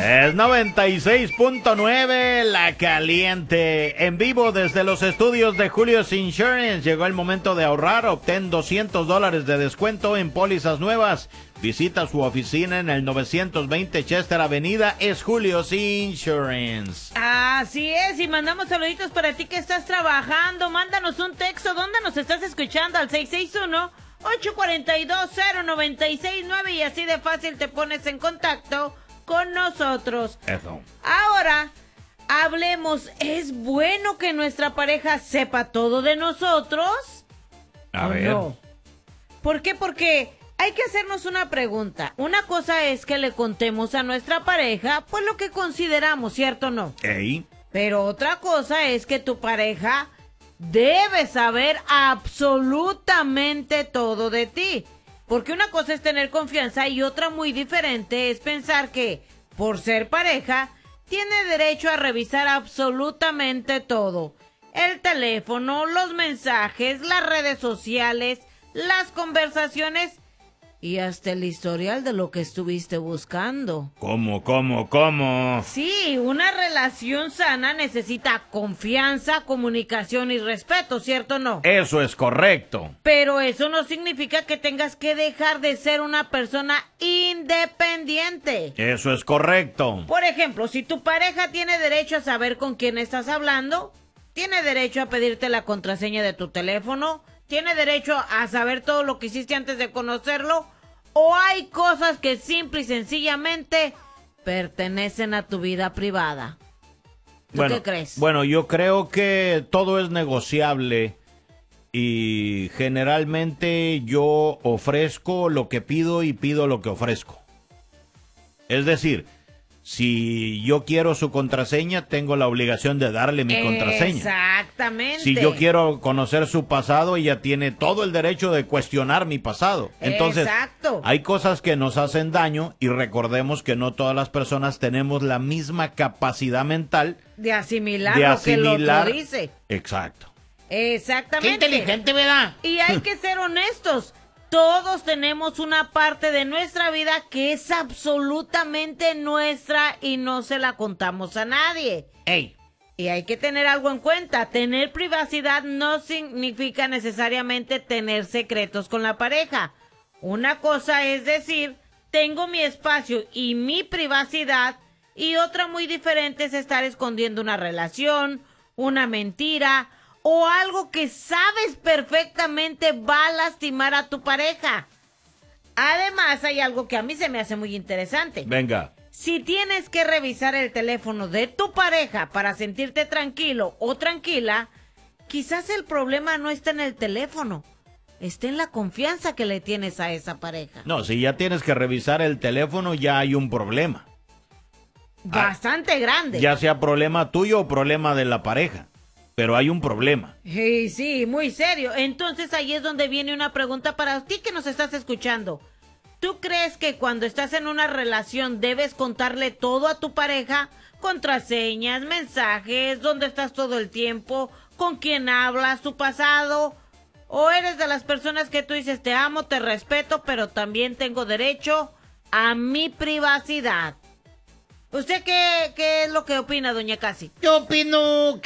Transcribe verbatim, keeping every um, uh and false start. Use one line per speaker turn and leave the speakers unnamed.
Es noventa y seis punto nueve, La Caliente. En vivo desde los estudios de Julio's Insurance. Llegó el momento de ahorrar. Obtén doscientos dólares de descuento en pólizas nuevas. Visita su oficina en el novecientos veinte Chester Avenida. Es Julio's Insurance.
Así es, y mandamos saluditos para ti que estás trabajando. Mándanos un texto. ¿Dónde nos estás escuchando? Al seis seis uno, ocho cuatro dos, cero nueve seis nueve y así de fácil te pones en contacto con nosotros.
Eso.
Ahora, hablemos. ¿Es bueno que nuestra pareja sepa todo de nosotros?
A
¿O
ver.
no? ¿Por qué? Porque hay que hacernos una pregunta. Una cosa es que le contemos a nuestra pareja pues lo que consideramos, ¿cierto o no?
Ey.
Pero otra cosa es que tu pareja debe saber absolutamente todo de ti. Porque una cosa es tener confianza y otra muy diferente es pensar que, por ser pareja, tiene derecho a revisar absolutamente todo. El teléfono, los mensajes, las redes sociales, las conversaciones y hasta el historial de lo que estuviste buscando.
¿Cómo, cómo, cómo?
Sí, una relación sana necesita confianza, comunicación y respeto, ¿cierto o no?
Eso es correcto.
Pero eso no significa que tengas que dejar de ser una persona independiente.
Eso es correcto.
Por ejemplo, si tu pareja tiene derecho a saber con quién estás hablando, tiene derecho a pedirte la contraseña de tu teléfono, tiene derecho a saber todo lo que hiciste antes de conocerlo, o hay cosas que simple y sencillamente pertenecen a tu vida privada. ¿Tú
Bueno,
qué crees?
Bueno, yo creo que todo es negociable y generalmente yo ofrezco lo que pido y pido lo que ofrezco. Es decir, si yo quiero su contraseña, tengo la obligación de darle mi contraseña.
Exactamente.
Si yo quiero conocer su pasado, ella tiene todo el derecho de cuestionar mi pasado. Entonces,
Exacto.
hay cosas que nos hacen daño y recordemos que no todas las personas tenemos la misma capacidad mental
de asimilar
de
lo que el
asimilar.
otro dice.
Exacto.
Exactamente.
Qué inteligente, ¿verdad?
Y hay que ser honestos. Todos tenemos una parte de nuestra vida que es absolutamente nuestra y no se la contamos a nadie.
Ey.
Y hay que tener algo en cuenta. Tener privacidad no significa necesariamente tener secretos con la pareja. Una cosa es decir, tengo mi espacio y mi privacidad, y otra muy diferente es estar escondiendo una relación, una mentira o algo que sabes perfectamente va a lastimar a tu pareja. Además, hay algo que a mí se me hace muy interesante.
Venga.
Si tienes que revisar el teléfono de tu pareja para sentirte tranquilo o tranquila, quizás el problema no está en el teléfono, está en la confianza que le tienes a esa pareja.
No, si ya tienes que revisar el teléfono, ya hay un problema.
Bastante grande.
Ya sea problema tuyo o problema de la pareja. Pero hay un problema.
Sí, sí, muy serio. Entonces ahí es donde viene una pregunta para ti que nos estás escuchando. ¿Tú crees que cuando estás en una relación debes contarle todo a tu pareja? Contraseñas, mensajes, dónde estás todo el tiempo, con quién hablas, tu pasado. ¿O eres de las personas que tú dices, te amo, te respeto, pero también tengo derecho a mi privacidad? ¿Usted qué, qué es lo que opina, doña Casi?
Yo opino